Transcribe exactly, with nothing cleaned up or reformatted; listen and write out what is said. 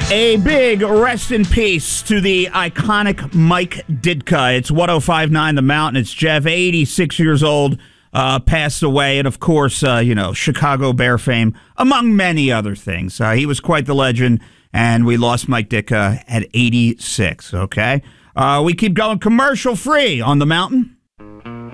A big rest in peace to the iconic Mike Ditka. It's one oh five point nine The Mountain. It's Jeff, eighty-six years old, uh, passed away. And, of course, uh, you know, Chicago Bear fame, among many other things. Uh, he was quite the legend, and we lost Mike Ditka at eighty-six, okay? Uh, we keep going commercial-free on The Mountain.